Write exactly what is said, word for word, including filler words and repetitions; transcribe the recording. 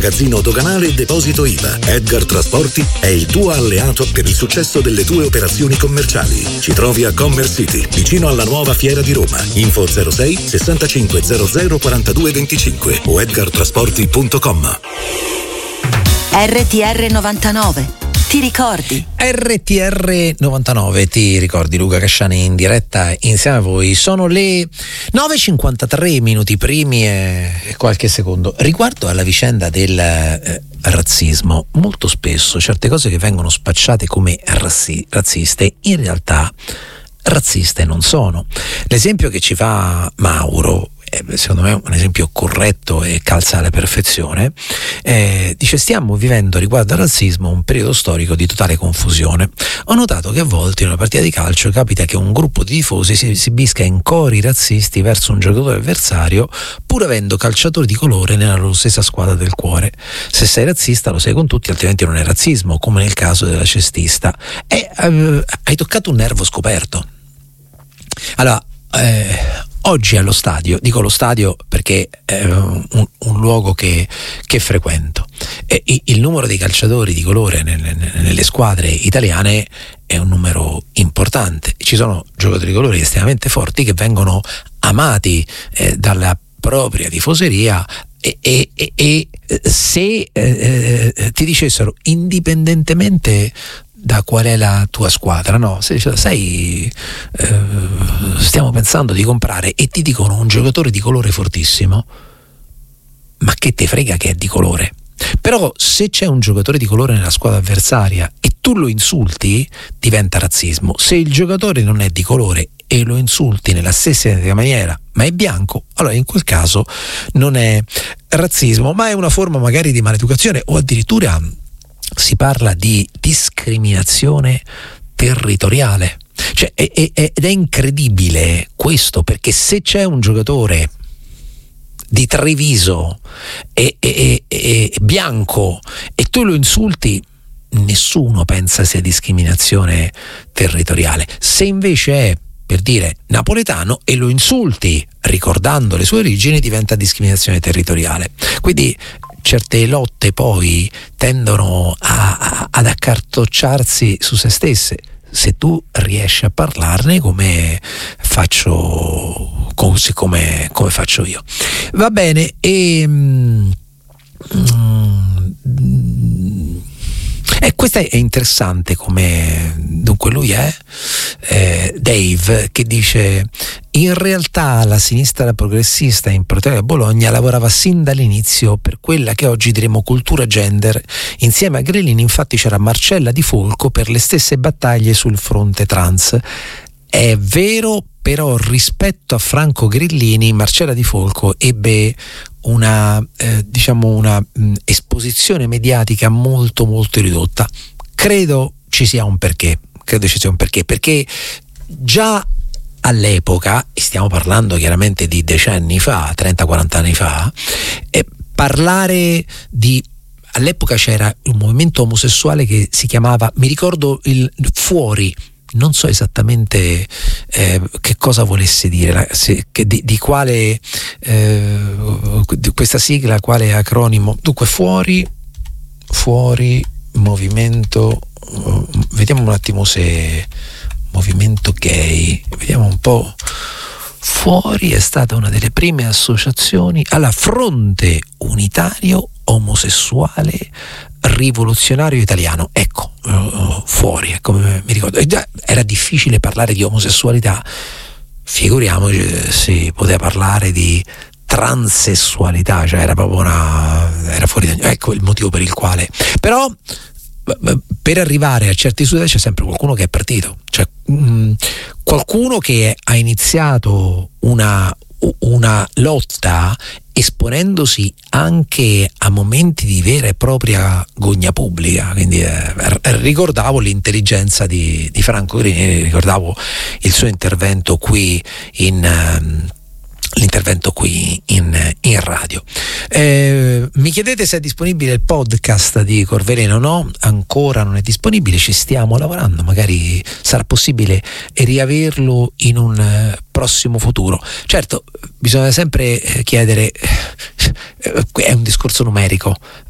magazzino doganale e deposito I V A. Edgar Trasporti è il tuo alleato per il successo delle tue operazioni commerciali. Ci trovi a Commerce City, vicino alla nuova Fiera di Roma. Info zero sei sessantacinque zero zero quarantadue venticinque o edgar trasporti punto com. R T R novantanove. Ti ricordi? R T R novantanove, ti ricordi? Luca Casciani in diretta insieme a voi. Sono le nove e cinquantatré minuti primi e qualche secondo. Riguardo alla vicenda del eh, razzismo, molto spesso certe cose che vengono spacciate come razzi- razziste in realtà razziste non sono. L'esempio che ci fa Mauro, secondo me un esempio corretto e calza alla perfezione, eh, dice: stiamo vivendo riguardo al razzismo un periodo storico di totale confusione. Ho notato che a volte in una partita di calcio capita che un gruppo di tifosi si esibisca in cori razzisti verso un giocatore avversario, pur avendo calciatori di colore nella loro stessa squadra del cuore. Se sei razzista lo sei con tutti, altrimenti non è razzismo, come nel caso della cestista. E eh, hai toccato un nervo scoperto. Allora, eh, oggi allo stadio, dico lo stadio perché è un, un luogo che, che frequento, e il numero dei calciatori di colore nelle, nelle squadre italiane è un numero importante. Ci sono giocatori di colore estremamente forti che vengono amati eh, dalla propria tifoseria, e, e, e, e se eh, eh, ti dicessero, indipendentemente da qual è la tua squadra, no? Se sai, eh, stiamo pensando di comprare, e ti dicono un giocatore di colore fortissimo, ma che te frega che è di colore? Però se c'è un giocatore di colore nella squadra avversaria e tu lo insulti, diventa razzismo. Se il giocatore non è di colore e lo insulti nella stessa maniera, ma è bianco, allora in quel caso non è razzismo, ma è una forma magari di maleducazione, o addirittura si parla di discriminazione territoriale. Cioè, è, è, ed è incredibile questo, perché se c'è un giocatore di Treviso e, e, e, e bianco e tu lo insulti, nessuno pensa sia discriminazione territoriale. Se invece è, per dire, napoletano e lo insulti ricordando le sue origini, diventa discriminazione territoriale. Quindi certe lotte poi tendono a, a, ad accartocciarsi su se stesse. Se tu riesci a parlarne come faccio, così come, come faccio io, va bene. E mm, mm, E questa è interessante, come dunque lui è eh, Dave, che dice: in realtà la sinistra progressista in Protervia Bologna lavorava sin dall'inizio per quella che oggi diremo cultura gender. Insieme a Grillini infatti c'era Marcella Di Folco per le stesse battaglie sul fronte trans. È vero, però rispetto a Franco Grillini, Marcella Di Folco ebbe una eh, diciamo una mh, esposizione mediatica molto molto ridotta. Credo ci sia un perché, credo ci sia un perché, perché già all'epoca, e stiamo parlando chiaramente di decenni fa, trenta quaranta anni fa, eh, parlare di all'epoca c'era un movimento omosessuale che si chiamava, mi ricordo, il Fuori. Non so esattamente eh, che cosa volesse dire, se, che di, di quale eh, di questa sigla, quale acronimo. Dunque, fuori, fuori movimento, uh, vediamo un attimo se movimento gay, vediamo un po'. Fuori è stata una delle prime associazioni alla Fronte Unitario Omosessuale Rivoluzionario Italiano. Ecco, uh, Fuori, ecco, mi ricordo. Già era difficile parlare di omosessualità, figuriamoci, si poteva parlare di transessualità, cioè era proprio una era fuori da, ecco il motivo per il quale. Però per arrivare a certi risultati c'è sempre qualcuno che è partito, cioè mh, qualcuno che ha iniziato una una lotta esponendosi anche a momenti di vera e propria gogna pubblica. Quindi eh, ricordavo l'intelligenza di, di Franco Grillini, ricordavo il suo intervento qui in um, l'intervento qui in, in radio. Eh, mi chiedete se è disponibile il podcast di Corveleno? No, ancora non è disponibile, ci stiamo lavorando, magari sarà possibile riaverlo in un uh, prossimo futuro. Certo, bisogna sempre chiedere, è un discorso numerico,